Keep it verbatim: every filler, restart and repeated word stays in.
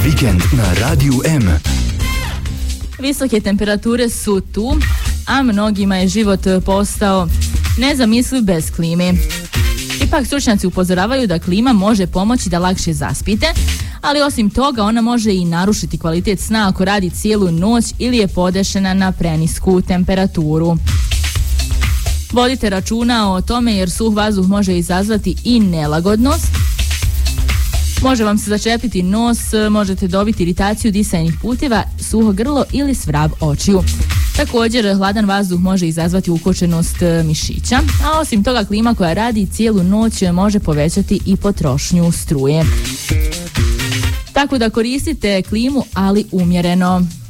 Vikend na Radiju M. Visoke temperature su tu, a mnogima je život postao nezamisliv bez klime. Ipak stručnjaci upozoravaju da klima može pomoći da lakše zaspite, ali osim toga ona može i narušiti kvalitet sna ako radi cijelu noć ili je podešena na prenisku temperaturu. Vodite računa o tome jer suh vazduh može izazvati i nelagodnost. Može vam se začepiti nos, možete dobiti iritaciju disajnih puteva, suho grlo ili svrab očiju. Također, hladan vazduh može izazvati ukočenost mišića, a osim toga klima koja radi cijelu noć može povećati i potrošnju struje. Tako da koristite klimu, ali umjereno.